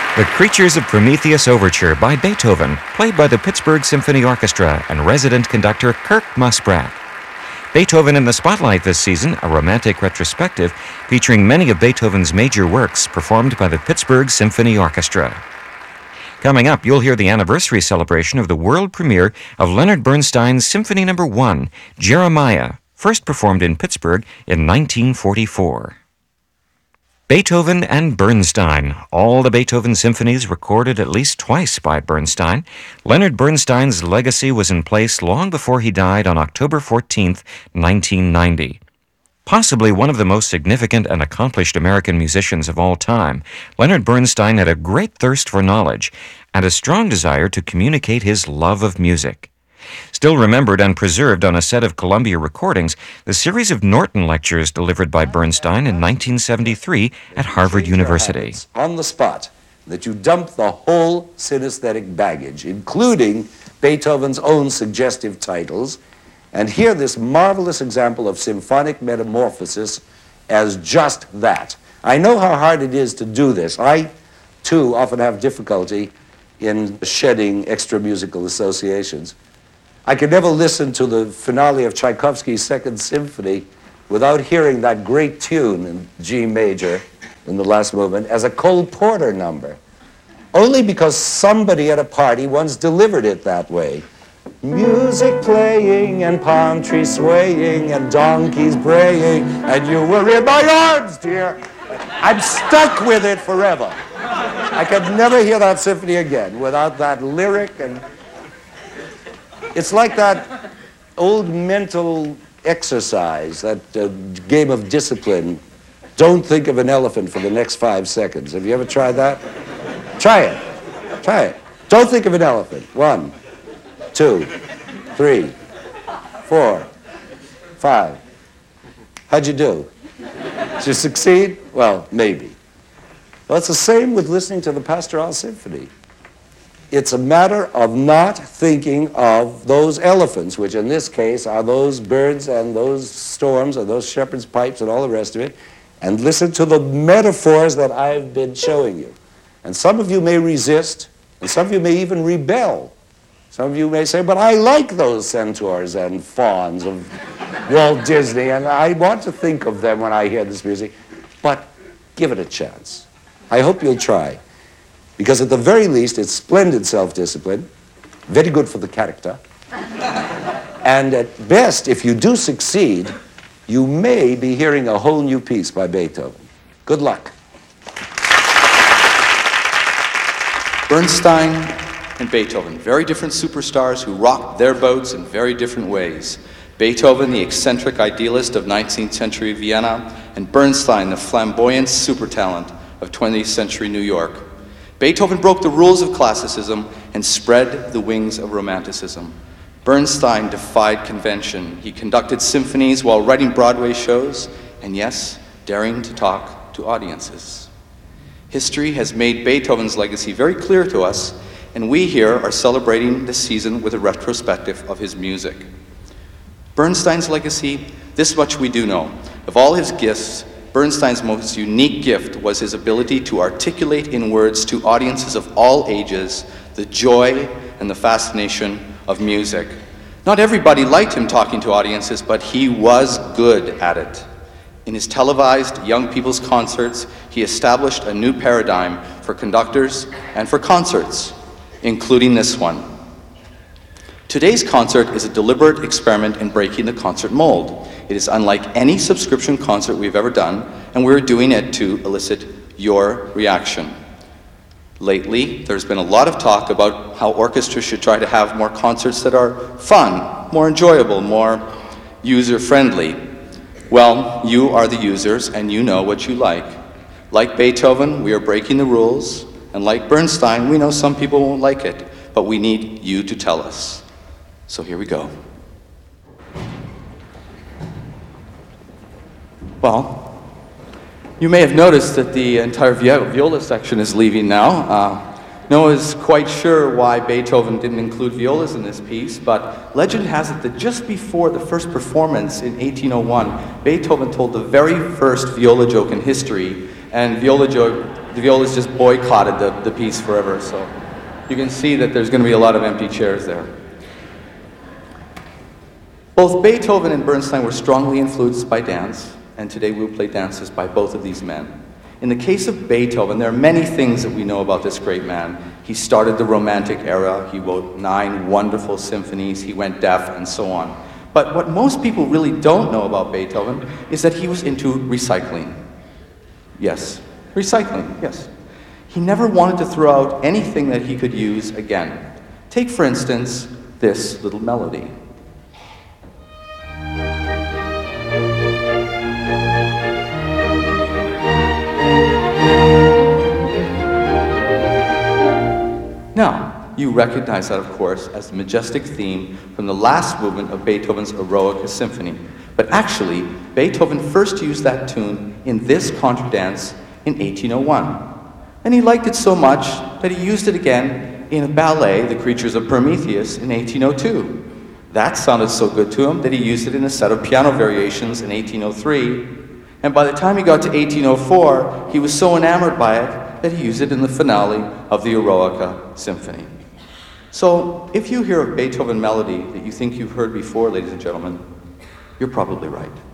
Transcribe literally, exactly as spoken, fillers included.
The Creatures of Prometheus Overture by Beethoven, played by the Pittsburgh Symphony Orchestra and resident conductor Kirk Muspratt. Beethoven in the Spotlight this season, a romantic retrospective featuring many of Beethoven's major works performed by the Pittsburgh Symphony Orchestra. Coming up, you'll hear the anniversary celebration of the world premiere of Leonard Bernstein's Symphony Number One, Jeremiah, first performed in Pittsburgh in nineteen forty-four. Beethoven and Bernstein. All the Beethoven symphonies recorded at least twice by Bernstein. Leonard Bernstein's legacy was in place long before he died on October fourteenth, nineteen ninety. Possibly one of the most significant and accomplished American musicians of all time, Leonard Bernstein had a great thirst for knowledge and a strong desire to communicate his love of music. Still remembered and preserved on a set of Columbia recordings, the series of Norton lectures delivered by Bernstein in nineteen seventy-three at Harvard University. On the spot, that you dump the whole synesthetic baggage, including Beethoven's own suggestive titles, and hear this marvelous example of symphonic metamorphosis as just that. I know how hard it is to do this. I, too, often have difficulty in shedding extra musical associations. I could never listen to the finale of Tchaikovsky's Second Symphony without hearing that great tune in G major in the last movement as a Cole Porter number, only because somebody at a party once delivered it that way. Music playing and palm trees swaying and donkeys braying, and you were in my arms, dear. I'm stuck with it forever. I could never hear that symphony again without that lyric. And it's like that old mental exercise, that uh, game of discipline. Don't think of an elephant for the next five seconds. Have you ever tried that? Try it. Try it. Don't think of an elephant. One, two, three, four, five. How'd you do? Did you succeed? Well, maybe. Well, it's the same with listening to the Pastoral Symphony. It's a matter of not thinking of those elephants, which in this case are those birds and those storms and those shepherd's pipes and all the rest of it, and listen to the metaphors that I've been showing you. And some of you may resist, and some of you may even rebel. Some of you may say, but I like those centaurs and fawns of Walt Disney, and I want to think of them when I hear this music. But give it a chance. I hope you'll try. Because at the very least, it's splendid self-discipline, very good for the character. And at best, if you do succeed, you may be hearing a whole new piece by Beethoven. Good luck. Bernstein and Beethoven, very different superstars who rocked their boats in very different ways. Beethoven, the eccentric idealist of nineteenth century Vienna, and Bernstein, the flamboyant super talent of twentieth century New York. Beethoven broke the rules of classicism and spread the wings of romanticism. Bernstein defied convention. He conducted symphonies while writing Broadway shows, and yes, daring to talk to audiences. History has made Beethoven's legacy very clear to us, and we here are celebrating this season with a retrospective of his music. Bernstein's legacy, this much we do know. Of all his gifts, Bernstein's most unique gift was his ability to articulate in words to audiences of all ages the joy and the fascination of music. Not everybody liked him talking to audiences, but he was good at it. In his televised young people's concerts, he established a new paradigm for conductors and for concerts, including this one. Today's concert is a deliberate experiment in breaking the concert mold. It is unlike any subscription concert we've ever done, and we're doing it to elicit your reaction. Lately, there's been a lot of talk about how orchestras should try to have more concerts that are fun, more enjoyable, more user-friendly. Well, you are the users, and you know what you like. Like Beethoven, we are breaking the rules, and like Bernstein, we know some people won't like it, but we need you to tell us. So here we go. Well, you may have noticed that the entire viola section is leaving now. Uh, no one is quite sure why Beethoven didn't include violas in this piece, but legend has it that just before the first performance in eighteen oh one, Beethoven told the very first viola joke in history And viola jo- the violas just boycotted the, the piece forever. So you can see that there's going to be a lot of empty chairs there. Both Beethoven and Bernstein were strongly influenced by dance, and today we'll play dances by both of these men. In the case of Beethoven, there are many things that we know about this great man. He started the Romantic era, he wrote nine wonderful symphonies, he went deaf, and so on. But what most people really don't know about Beethoven is that he was into recycling. Yes, recycling, yes. He never wanted to throw out anything that he could use again. Take, for instance, this little melody. Now, you recognize that, of course, as the majestic theme from the last movement of Beethoven's Eroica Symphony. But actually, Beethoven first used that tune in this contradance in eighteen oh one. And he liked it so much that he used it again in a ballet, The Creatures of Prometheus, in eighteen oh two. That sounded so good to him that he used it in a set of piano variations in eighteen oh three. And by the time he got to eighteen oh four, he was so enamored by it that he used it in the finale of the Eroica Symphony. So, if you hear a Beethoven melody that you think you've heard before, ladies and gentlemen, you're probably right.